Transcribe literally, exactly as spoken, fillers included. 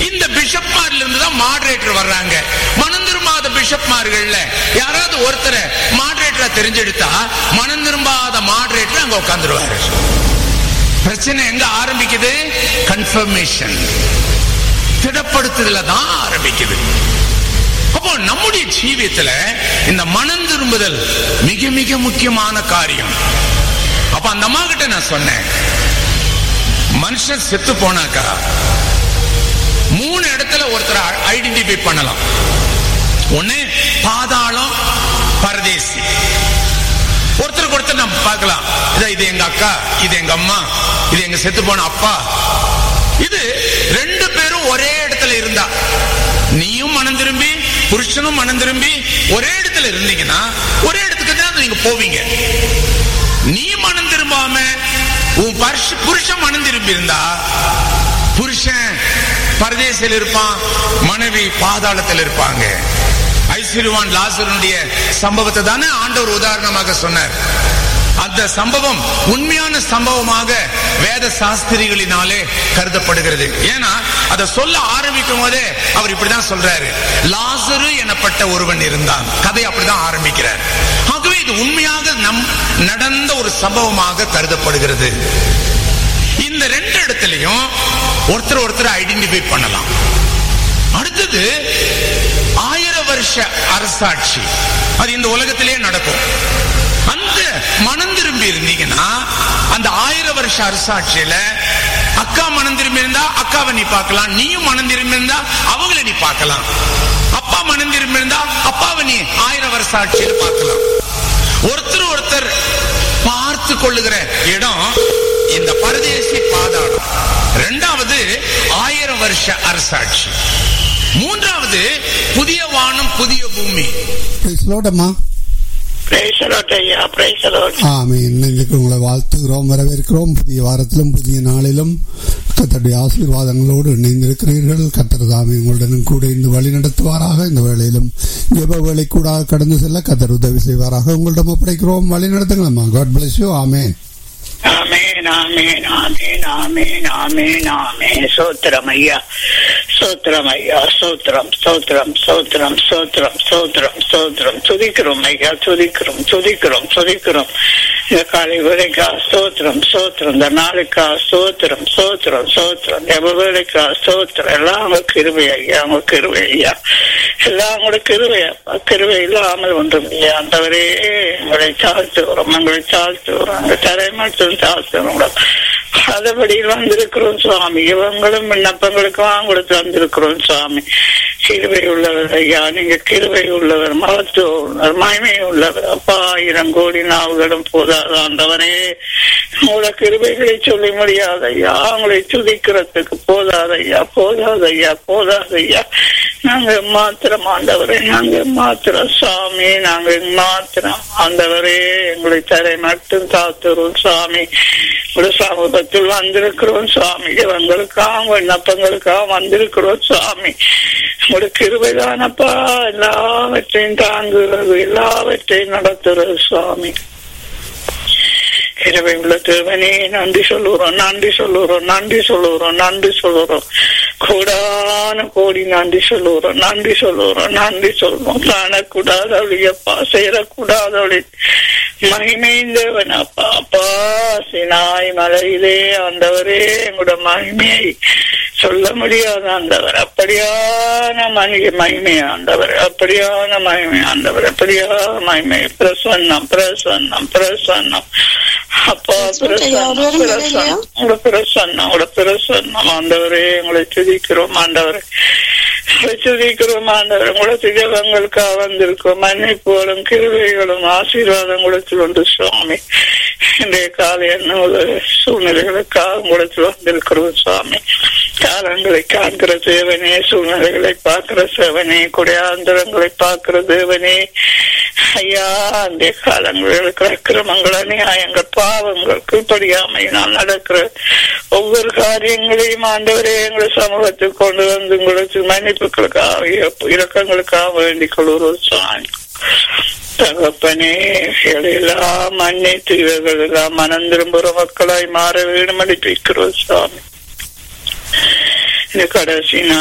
இந்த பிஷப்மார்ல இருந்து தான் மாடரேட்டர் வர்றாங்க. மனம் திரும்பாத பிஷப்மார்கள்ல யாராவது ஒருத்தரை மாடரேட்டரா தெரிஞ்செடுத்தா மனம் திரும்பாத மாடரேட்டர் அங்க உட்கார்ந்துருவாரு. பிரச்சனை எங்க ஆரம்பிக்குது? கன்ஃபர்மேஷன், திடப்படுத்துதல தான் ஆரம்பிக்குது. அப்போ நம்முடைய ஜீவியத்துல இந்த மனம் திரும்புதல் மிக மிக முக்கியமான காரியம். அப்ப அந்த அம்மா கிட்ட நான் சொன்னேன், மனுஷன் செத்து போனாக்கா மூணு இடத்துல ஒருத்தரை ஐடென்டிஃபை பண்ணலாம். ஒண்ணு பாதாளம், பரதேசி. ஒருத்தருக்கு ஒருத்தர் நம்ம பார்க்கலாம், இது எங்க அக்கா, இது எங்க அம்மா, இது எங்க செத்து போன அப்பா. இது ரெண்டு பேரும் ஒரே இடத்துல இருந்தா, நீயும் மனம் திரும்பி புருஷனும் மனம் திரும்பி ஒரே இடத்துல இருந்தீங்கன்னா ஒரே இடத்துக்கு தான் நீங்க போவீங்க. நீ மனம் திரும்பாம உன் புருஷன் மனம் திரும்பி இருந்தா, புருஷன் பரதேசில் இருப்பான், மனைவி பாதாளத்தில் இருப்பாங்க. ஐஸ்வர்யவான் லாசருடைய சம்பவத்தை தானே ஆண்டவர் உதாரணமாக சொன்னார். அந்த சம்பவம் உண்மையான சம்பவமாக வேத சாஸ்திரிகளினாலே கருதப்படுகிறது. ஏன்னா அதை சொல்ல ஆரம்பிக்கும் போதே அவர் இப்படிதான் சொல்றாரு, லாசரு எனப்பட்ட ஒருவன் இருந்தான். கதை அப்படிதான் ஆரம்பிக்கிறார். ஆகவே இது உண்மையாக நம் நடந்த ஒரு சம்பவமாக கருதப்படுகிறது. இந்த ரெண்டு இடத்துலயும் ஒருத்தர் ஒருத்தர் ஐடென்டிஃபை பண்ணலாம். அடுத்தது ஆயிரம் வருஷ அரசாட்சி, அது இந்த உலகத்திலே நடக்கும். அந்த மனம் திரும்பி இருந்தீங்கன்னா அந்த ஆயிரம் வருஷ அரசாட்சியில அக்கா மனம் திரும்பி இருந்தா அக்காவை நீ பார்க்கலாம், நீயும் மனம் திரும்பி இருந்தா அவங்களை நீ பார்க்கலாம். அப்பா மனம் திரும்பி இருந்தா அப்பாவை நீ ஆயிரம் வருஷ ஆட்சியில பார்க்கலாம். ஒருத்தர் ஒருத்தர் பார்த்து கொள்ளுகிற இடம் இந்த பரதேசி பாதாளம். இரண்டாவது ஆயிரம் வருஷ அரசாட்சி. மூன்றாவது புதிய வானம் புதிய பூமி. உங்களை வாழ்த்துகிறோம், வரவேற்கிறோம். புதிய வாரத்திலும் புதிய நாளிலும் கர்த்தருடைய ஆசீர்வாதங்களோடு இணைந்திருக்கிறீர்கள். கர்த்தர் தாமே உங்களுடன் கூட இந்த வழி நடத்துவாராக. இந்த வேளையிலும் ஜெப வேளை கூட கடந்து செல்ல கர்த்தர் உதவி செய்வாராக. உங்களிடம் ஒப்படைக்கிறோம், வழி நடத்துங்களா. God bless you. ஆமென். ஆமென் ஆமென் ஆமென் ஆமென் ஆமென் ஆமென். சோத்திரம் ஐயா, சோத்திரம் ஐயா, சோத்திரம் சோத்திரம் சோத்திரம் சோத்திரம் சோத்திரம் சோத்திரம். துதிக்கிறோம் ஐயா, துதிக்கிறோம் துதிக்கிறோம் துதிக்கிறோம். இந்த காலை வேலைக்கா சோத்திரம் சோத்திரம், இந்த நாளைக்கா சோத்திரம் சோத்திரம் சோத்திரம், எவ்வளவு வேலைக்கா சோத்திரம். எல்லாம் உங்க கிருபை ஐயா, உங்க கிருபை ஐயா, எல்லாம் உங்களோட கிருபை அப்பா. கிருபை இல்லாமல் ஒன்றும் இல்லையா. அந்தவரே எங்களை தாழ்த்துகிறோம், எங்களை தாழ்த்துகிறோம், அங்க தரை மட்டும் தாழ்த்துகிறோம். அதபடியில் வந்திருக்கிறோம் சுவாமி. இவங்களும் விண்ணப்பங்களுக்கும் கொடுத்து வந்திருக்கிறோம் சுவாமி. கிருபை உள்ளவர் ஐயா, நீங்க கிருபை உள்ளவர், மகத்துவம் மகிமை உள்ளவர் அப்பா. ஆயிரம் கோடி நாவுகளும் போதாது ஆண்டவரே. உங்களோட கிருபைகளை சொல்ல முடியாது ஐயா, உங்களை துதிக்கிறதுக்கு போதாது ஐயா, போதாது ஐயா, போதாது ஐயா. நாங்க மாத்திரம் ஆண்டவரே, நாங்க மாத்திரம் சாமி, நாங்க மாத்திரம் ஆண்டவரே. எங்களை தரை மட்டும் காத்துறோம் சாமி. ஒரு சமூகத்தில் வந்திருக்கிறோம் சுவாமி. இவங்களுக்காக விண்ணப்பங்களுக்காக வந்திருக்கிறோம் சுவாமி. ஒரு கிருபைதானப்பா எல்லாவற்றையும் தாங்குகிறது, எல்லாவற்றையும் நடத்துறது சுவாமி. கிருபை உள்ள தேவனே நன்றி சொல்லுறோம், நன்றி சொல்லுறோம், நன்றி சொல்லுறோம், நன்றி சொல்லுறோம். கூடான கோடி நன்றி சொல்லுறோம், நன்றி சொல்லுறோம், நன்றி சொல்லுவோம். காணக்கூடாதவளியப்பா, சேரக்கூடாதவளி மகிமைந்தவன் அப்பா. அப்பா சினாய் மலையிலே ஆண்டவரே எங்களோட மகிமையை சொல்ல முடியாத ஆண்டவர். அப்படியான மனித மகிமை ஆண்டவர், அப்படியான மகிமை ஆண்டவர், அப்படியான மகிமை. பிரசன்னம் பிரசன்னம் பிரசன்னம் அப்பா, பிரசன்னம் பிரசன்னம் உங்களோட பிரசன்னம் உங்களோட பிரசன்னம் ஆண்டவரே. உங்களை துதிக்கிறோம் ஆண்டவரே, உங்களை துதிக்கிறோம் ஆண்டவர். உங்களோட திஜவங்களுக்காக வந்திருக்கோம். மன்னிப்புகளும் கிருபைகளும் ஆசீர்வாதங்களுத்தில் உண்டு சுவாமி. இன்றைய காலை என்ன சூழ்நிலைகளுக்காக உங்களிடத்தில் வந்திருக்கிறோம் சுவாமி. காலங்களை காண்கிற தேவனே, சூழ்நிலைகளை பார்க்கிற சேவனே, குடையாந்திரங்களை பார்க்கிற தேவனே ஐயா. அந்த காலங்களுக்கு அக்கிரமங்கள் அநியாயங்கள் பாவங்கள் கீழ்ப்படியாமையினால் நடக்கிற ஒவ்வொரு காரியங்களையும் ஆண்டவரே எங்கள் சமூகத்தில் கொண்டு வந்து உங்களுக்கு மன்னிப்புகளுக்காக இரக்கங்களுக்காக வேண்டிக் கொள்கிறோம் சுவாமி. தகப்பனே எல்லாம் மன்னித்து இவர்கள் எல்லாம் மனம் திரும்புகிற மக்களாய் மாற வேண்டும் அடிப்பிக்கிறோம் சுவாமி. இந்த கடைசி